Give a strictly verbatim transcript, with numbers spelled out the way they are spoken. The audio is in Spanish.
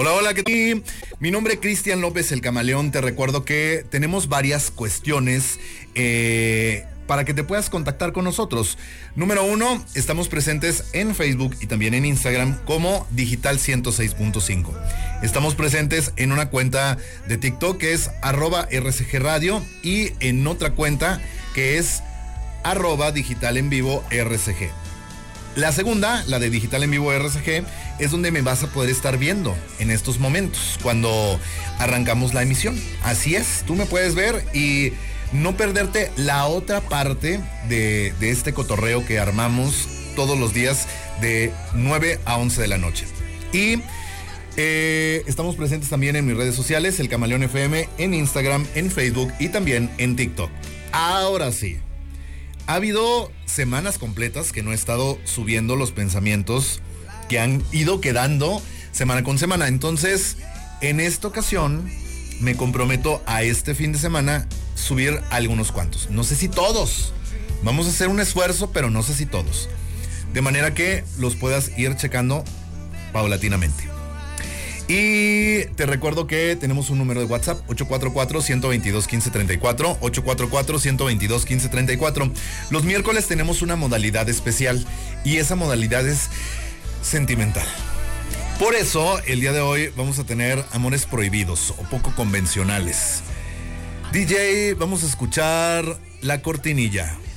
Hola, hola, ¿qué tal? Mi nombre es Cristian López, el Camaleón. Te recuerdo que tenemos varias cuestiones eh, para que te puedas contactar con nosotros. Número uno, estamos presentes en Facebook y también en Instagram como Digital ciento seis punto cinco. Estamos presentes en una cuenta de TikTok que es arroba R C G Radio y en otra cuenta que es arroba Digital en Vivo R C G. La segunda, la de Digital en Vivo R C G, es donde me vas a poder estar viendo en estos momentos, cuando arrancamos la emisión. Así es, tú me puedes ver y no perderte la otra parte de, de este cotorreo que armamos todos los días de nueve a once de la noche. Y eh, estamos presentes también en mis redes sociales, El Camaleón F M, en Instagram, en Facebook y también en TikTok. Ahora sí. Ha habido semanas completas que no he estado subiendo los pensamientos que han ido quedando semana con semana. Entonces, en esta ocasión, me comprometo a este fin de semana subir algunos cuantos. No sé si todos. Vamos a hacer un esfuerzo, pero no sé si todos. De manera que los puedas ir checando paulatinamente. Y te recuerdo que tenemos un número de WhatsApp, ocho cuatro cuatro, uno dos dos, uno cinco tres cuatro, ocho cuatro cuatro, uno dos dos, uno cinco tres cuatro. Los miércoles tenemos una modalidad especial y esa modalidad es sentimental. Por eso, el día de hoy vamos a tener amores prohibidos o poco convencionales. D J, vamos a escuchar la cortinilla.